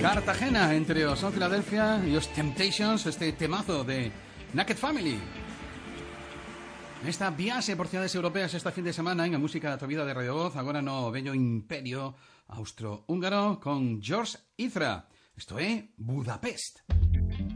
Cartagena, entre os Son Philadelphia e os Temptations, este temazo de Naked Family. Nesta viaxe por cidades europeas esta fin de semana en a música da tua vida de Radio Voz, agora no bello imperio austro-húngaro con George Ezra. Isto é Budapest.